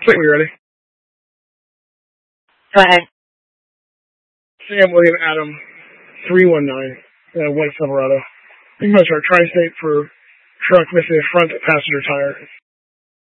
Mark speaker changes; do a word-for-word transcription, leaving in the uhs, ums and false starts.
Speaker 1: Wait, we ready?
Speaker 2: Go ahead.
Speaker 1: Sam William Adam, three one nine, uh, White Silverado. Pretty much our tri-state for truck missing a front passenger tire.